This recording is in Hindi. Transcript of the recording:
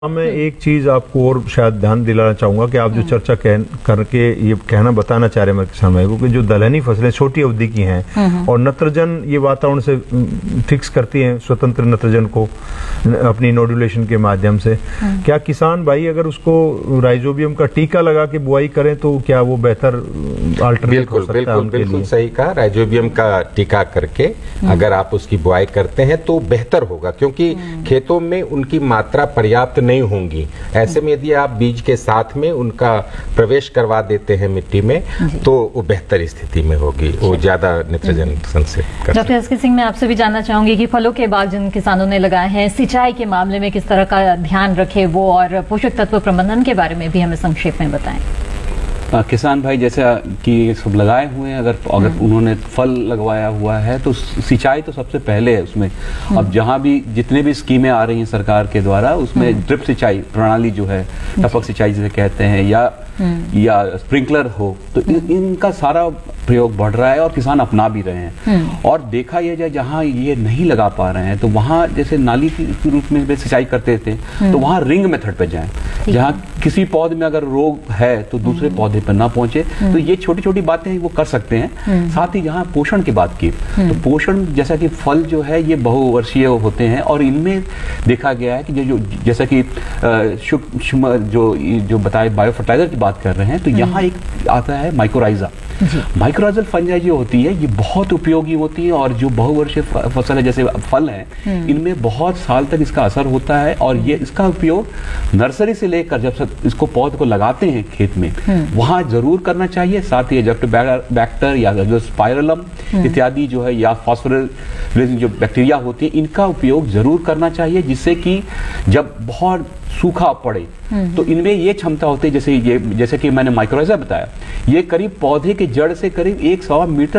मैं एक चीज आपको और शायद ध्यान दिलाना चाहूंगा कि आप जो चर्चा करके ये कहना बताना चाह रहे हैं मेरे किसान भाई को कि जो दलहनी फसलें छोटी अवधि की हैं और नत्रजन ये वातावरण से फिक्स करती हैं स्वतंत्र नत्रजन को अपनी नोडुलेशन के माध्यम से, क्या किसान भाई अगर उसको राइजोबियम का टीका लगा के बुआई करें तो क्या वो बेहतर अल्टरनेट हो सकता है? बिल्कुल सही कहा। राइजोबियम का टीका करके अगर आप उसकी बुआई करते हैं तो बेहतर होगा, क्योंकि खेतों में उनकी मात्रा पर्याप्त नहीं होंगी। ऐसे में यदि आप बीज के साथ में उनका प्रवेश करवा देते हैं मिट्टी में तो वो बेहतर स्थिति में होगी, वो ज्यादा नाइट्रोजन संचय कर। डॉक्टर एस के सिंह, मैं आपसे भी जानना चाहूंगी कि फलों के बाग जिन किसानों ने लगाए हैं, सिंचाई के मामले में किस तरह का ध्यान रखे वो, और पोषक तत्व प्रबंधन के बारे में भी हमें संक्षेप में बताएं। किसान भाई जैसा कि सब लगाए हुए हैं, अगर उन्होंने फल लगवाया हुआ है तो सिंचाई तो सबसे पहले है उसमें। अब जहां भी जितने भी स्कीमें आ रही हैं सरकार के द्वारा, उसमें ड्रिप सिंचाई प्रणाली जो है, टपक सिंचाई जिसे कहते हैं, या स्प्रिंकलर हो, तो इनका सारा प्रयोग बढ़ रहा है और किसान अपना भी रहे हैं। और देखा यह जाए जहां ये नहीं लगा पा रहे हैं तो वहां जैसे नाली के रूप में सिंचाई करते थे तो वहां रिंग मेथड पे जाएं, जहां किसी पौधे में अगर रोग है तो दूसरे पौधे पर ना पहुंचे। तो ये छोटी छोटी बातें वो कर सकते हैं। साथ ही जहां पोषण की बात की, तो पोषण जैसा कि फल जो है ये बहुवर्षीय होते हैं और इनमें देखा गया है कि जो जैसा कि जो बताए बायो फर्टिलाइजर की बात कर रहे हैं, तो यहाँ एक आता है माइकोराइजा। माइकोराइजल फंजाई जो होती है ये बहुत उपयोगी होती है और जो बहुवर्षीय फसल है जैसे फल है, इनमें बहुत साल तक इसका असर होता है और ये इसका उपयोग नर्सरी से लेकर जब इसको पौध को लगाते हैं खेत में वहां जरूर करना चाहिए। साथ ही बैक्टर या जो स्पाइरलम इत्यादि जो है या फॉस्फोरस जो बैक्टीरिया होती है, इनका उपयोग जरूर करना चाहिए, जिससे कि जब बहुत सूखा पड़े तो इनमें ये क्षमता होती है, जैसे कि मैंने माइक्रोराइजा बताया, ये करीब पौधे के जड़ से करीब 1 सवा मीटर